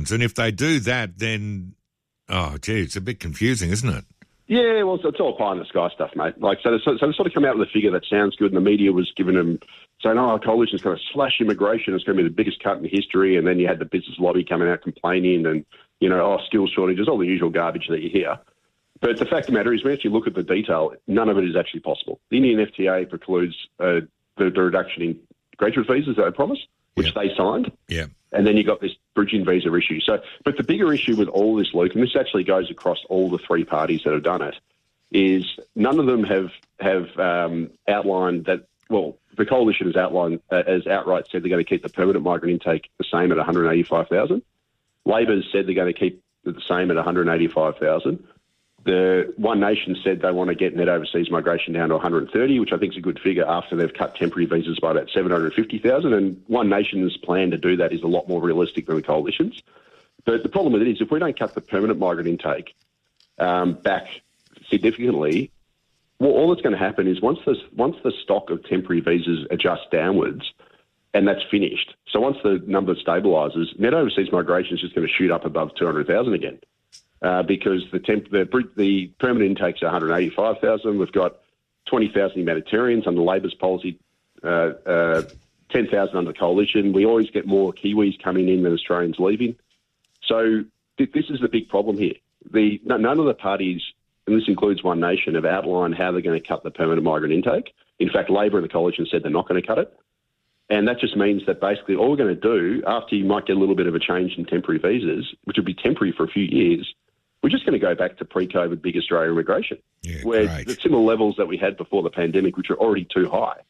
happens. And if they do that, then, it's a bit confusing, isn't it? Yeah, well, it's all pie in the sky stuff, mate. Like, so they sort of come out with a figure that sounds good, and the media was giving them saying, our coalition's going to slash immigration. It's going to be the biggest cut in history. And then you had the business lobby coming out complaining and, skills shortages, all the usual garbage that you hear. But the fact of the matter is, when you actually look at the detail, none of it is actually possible. The Indian FTA precludes the reduction in graduate visas that they promised, which they signed. Yeah. And then you got this bridging visa issue. So, but the bigger issue with all this, Luke, and this actually goes across all the three parties that have done it, is none of them have outlined that. Well, the coalition has outlined as outright said they're going to keep the permanent migrant intake the same at 185,000. Labor's said they're going to keep it the same at 185,000. The One Nation said they want to get net overseas migration down to 130, which I think is a good figure after they've cut temporary visas by about 750,000. And One Nation's plan to do that is a lot more realistic than the coalition's. But the problem with it is if we don't cut the permanent migrant intake back significantly, well, all that's going to happen is once the stock of temporary visas adjusts downwards, and that's finished. So once the number stabilises, net overseas migration is just going to shoot up above 200,000 again. Because the permanent intake's 185,000. We've got 20,000 humanitarians under Labor's policy, 10,000 under the coalition. We always get more Kiwis coming in than Australians leaving. So this is the big problem here. None of the parties, and this includes One Nation, have outlined how they're going to cut the permanent migrant intake. In fact, Labor and the coalition said they're not going to cut it. And that just means that basically all we're going to do, after you might get a little bit of a change in temporary visas, which will be temporary for a few years, we're just going to go back to pre-COVID big Australia immigration, where the similar levels that we had before the pandemic, which are already too high.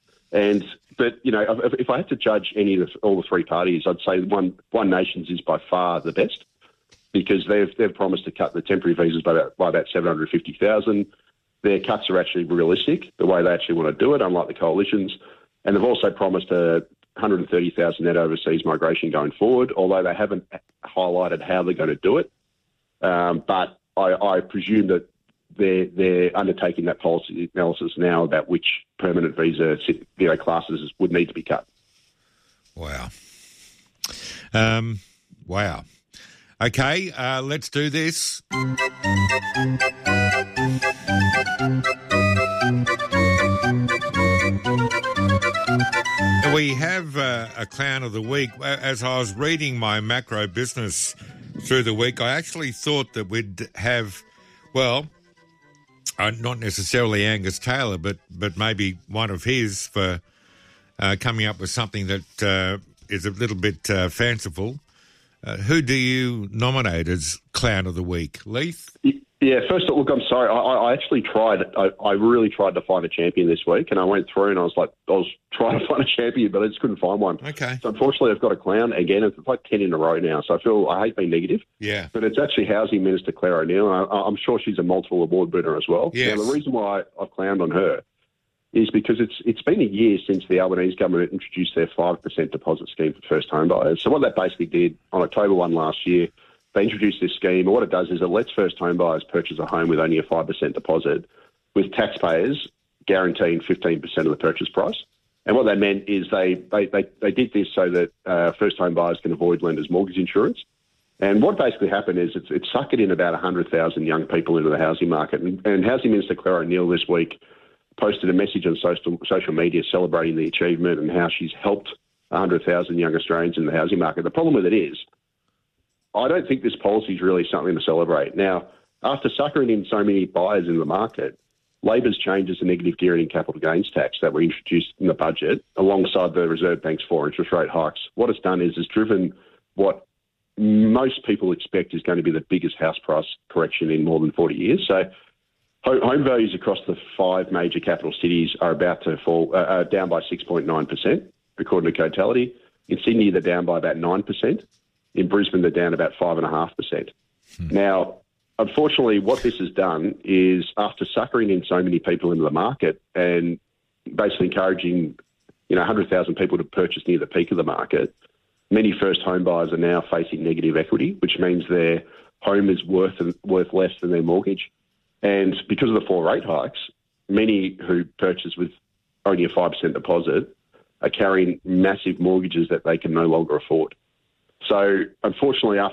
But if I had to judge all the three parties, I'd say One Nation's is by far the best because they've promised to cut the temporary visas by about 750,000. Their cuts are actually realistic, the way they actually want to do it, unlike the coalitions. And they've also promised 130,000 net overseas migration going forward, although they haven't highlighted how they're going to do it. But I presume that they're undertaking that policy analysis now about which permanent visa classes would need to be cut. Wow. Wow. Okay, let's do this. We have a clown of the week. As I was reading my macro business through the week, I actually thought that we'd have, not necessarily Angus Taylor, but maybe one of his for coming up with something that is a little bit fanciful. Who do you nominate as clown of the week, Leith? Yeah, first of all, look, I'm sorry. I actually tried. I really tried to find a champion this week, and I went through and I was trying to find a champion, but I just couldn't find one. Okay. So unfortunately, I've got a clown again. It's like 10 in a row now, so I hate being negative. Yeah. But it's actually Housing Minister Claire O'Neil, and I'm sure she's a multiple award winner as well. Yes. Now, the reason why I've clowned on her is because it's been a year since the Albanese government introduced their 5% deposit scheme for first home buyers. So what that basically did on October 1 last year, they introduced this scheme, and what it does is it lets first home buyers purchase a home with only a 5% deposit, with taxpayers guaranteeing 15% of the purchase price. And what that meant is they did this so that first home buyers can avoid lenders' mortgage insurance. And what basically happened is it's suckered in about 100,000 young people into the housing market. And Housing Minister Claire O'Neil this week posted a message on social media celebrating the achievement and how she's helped 100,000 young Australians in the housing market. The problem with it is, I don't think this policy is really something to celebrate. Now, after suckering in so many buyers in the market, Labor's changes to negative gearing and capital gains tax that were introduced in the budget, alongside the Reserve Bank's 4 interest rate hikes, what it's done is driven what most people expect is going to be the biggest house price correction in more than 40 years. So home values across the 5 major capital cities are about to fall down by 6.9%, according to Cotality. In Sydney, they're down by about 9%. In Brisbane, they're down about 5.5%. Now, unfortunately, what this has done is, after suckering in so many people into the market and basically encouraging 100,000 people to purchase near the peak of the market, many first home buyers are now facing negative equity, which means their home is worth less than their mortgage. And because of the 4 rate hikes, many who purchase with only a 5% deposit are carrying massive mortgages that they can no longer afford. So, unfortunately,